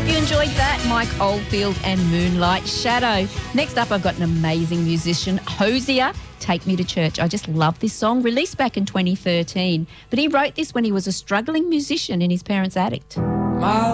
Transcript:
Hope you enjoyed that. Mike Oldfield and Moonlight Shadow. Next up, I've got an amazing musician, Hosier, Take Me to Church. I just love this song, released back in 2013. But he wrote this when he was a struggling musician in his parents' attic.